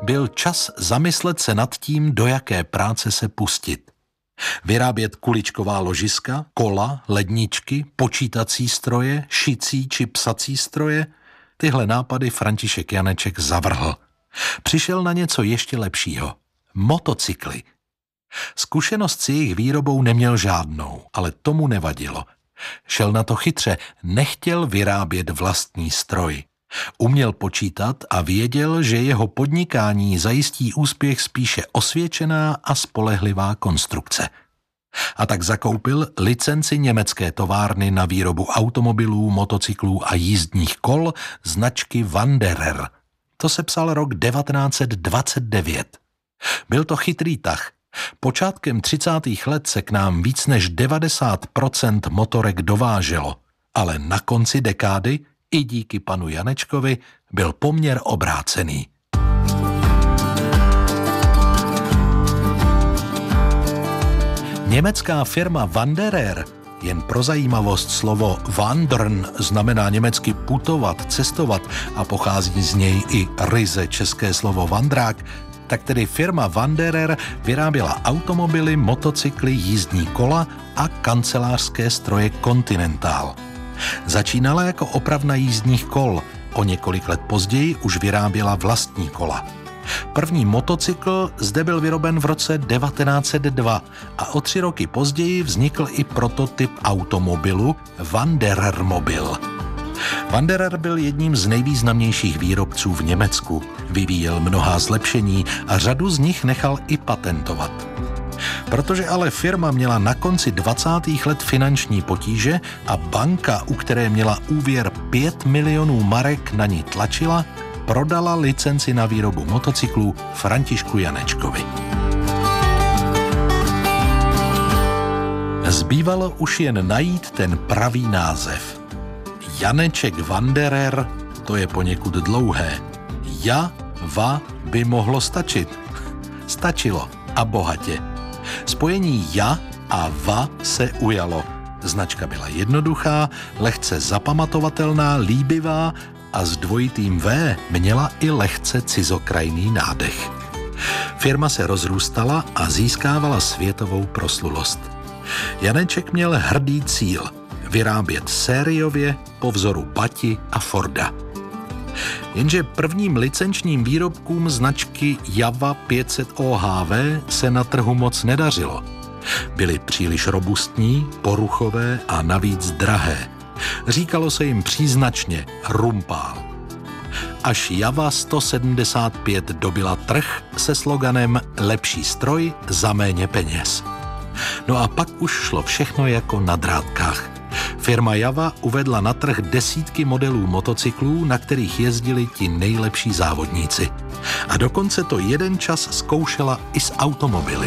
byl čas zamyslet se nad tím, do jaké práce se pustit. Vyrábět kuličková ložiska, kola, ledničky, počítací stroje, šicí či psací stroje, tyhle nápady František Janeček zavrhl. Přišel na něco ještě lepšího. Motocykly. Zkušenost s jejich výrobou neměl žádnou, ale tomu nevadilo. Šel na to chytře, nechtěl vyrábět vlastní stroj. Uměl počítat a věděl, že jeho podnikání zajistí úspěch spíše osvědčená a spolehlivá konstrukce. A tak zakoupil licenci německé továrny na výrobu automobilů, motocyklů a jízdních kol značky Wanderer. To se psal rok 1929. Byl to chytrý tah. Počátkem 30. let se k nám víc než 90% motorek dováželo, ale na konci dekády i díky panu Janečkovi byl poměr obrácený. Německá firma Wanderer, jen pro zajímavost slovo wandern znamená německy putovat, cestovat a pochází z něj i ryze české slovo vandrák, tak tedy firma Wanderer vyráběla automobily, motocykly, jízdní kola a kancelářské stroje Continental. Začínala jako opravna jízdních kol, o několik let později už vyráběla vlastní kola. První motocykl zde byl vyroben v roce 1902 a o 3 roky později vznikl i prototyp automobilu Wanderer Mobil. Wanderer byl jedním z nejvýznamnějších výrobců v Německu, vyvíjel mnohá zlepšení a řadu z nich nechal i patentovat. Protože ale firma měla na konci 20. let finanční potíže a banka, u které měla úvěr 5 milionů marek, na ní tlačila, prodala licenci na výrobu motocyklů Františku Janečkovi. Zbývalo už jen najít ten pravý název. Janeček Wanderer, to je poněkud dlouhé. Ja-va by mohlo stačit. Stačilo a bohatě. Spojení ja a va se ujalo. Značka byla jednoduchá, lehce zapamatovatelná, líbivá a s dvojitým V měla i lehce cizokrajný nádech. Firma se rozrůstala a získávala světovou proslulost. Janeček měl hrdý cíl – vyrábět sériově po vzoru Bati a Forda. Jenže prvním licenčním výrobkům značky Java 500 OHV se na trhu moc nedařilo. Byly příliš robustní, poruchové a navíc drahé. Říkalo se jim příznačně rumpál. Až Java 175 dobila trh se sloganem lepší stroj za méně peněz. No a pak už šlo všechno jako na drátkách. Firma Java uvedla na trh desítky modelů motocyklů, na kterých jezdili ti nejlepší závodníci. A dokonce to jeden čas zkoušela i s automobily.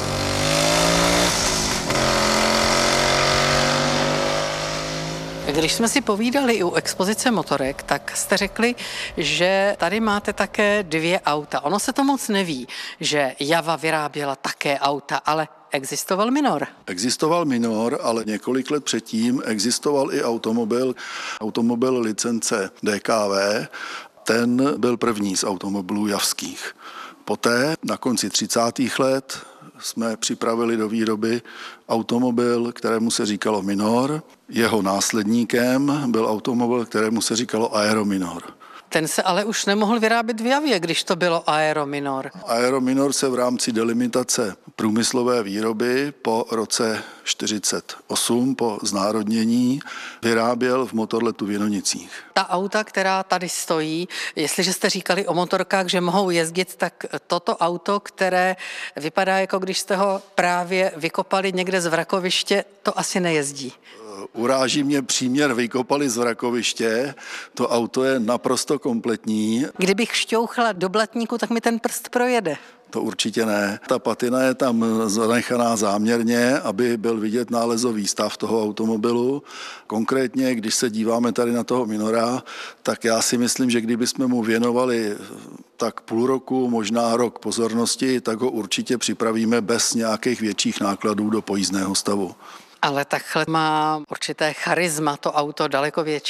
Když jsme si povídali u expozice motorek, tak jste řekli, že tady máte také 2 auta. Ono se to moc neví, že Java vyráběla také auta, ale existoval Minor. Existoval Minor, ale několik let předtím existoval i automobil licence DKV. Ten byl první z automobilů javských. Poté na konci 30. let jsme připravili do výroby automobil, kterému se říkalo Minor. Jeho následníkem byl automobil, kterému se říkalo Aerominor. Ten se ale už nemohl vyrábět v Javě, když to bylo Aerominor. Aerominor se v rámci delimitace průmyslové výroby po roce 1948, po znárodnění, vyráběl v Motorletu v Jinonicích. Ta auta, která tady stojí, jestliže jste říkali o motorkách, že mohou jezdit, tak toto auto, které vypadá, jako když jste ho právě vykopali někde z vrakoviště, to asi nejezdí. Uráží mě příměr vykopali z vrakoviště, to auto je naprosto kompletní. Kdybych šťouchla do blatníku, tak mi ten prst projede. To určitě ne. Ta patina je tam zanechaná záměrně, aby byl vidět nálezový stav toho automobilu. Konkrétně, když se díváme tady na toho Minora, tak já si myslím, že kdybychom mu věnovali tak půl roku, možná rok pozornosti, tak ho určitě připravíme bez nějakých větších nákladů do pojízdného stavu. Ale takhle má určité charisma to auto daleko větší.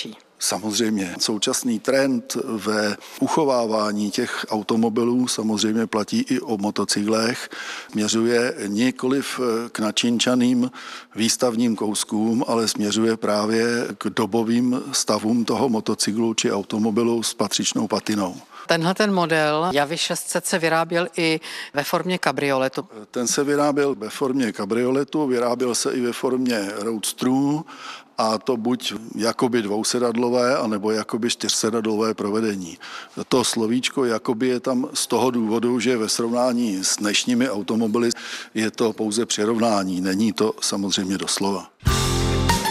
Samozřejmě současný trend ve uchovávání těch automobilů samozřejmě platí i o motocyklech. Směřuje nikoliv k načinčaným výstavním kouskům, ale směřuje právě k dobovým stavům toho motocyklu či automobilu s patřičnou patinou. Tenhle ten model Javy 600 se vyráběl i ve formě kabrioletu. Ten se vyráběl ve formě kabrioletu, vyráběl se i ve formě roadsterů, a to buď jakoby dvousedadlové, anebo jakoby čtyřsedadlové provedení. To slovíčko jakoby je tam z toho důvodu, že ve srovnání s dnešními automobily je to pouze přirovnání, není to samozřejmě doslova.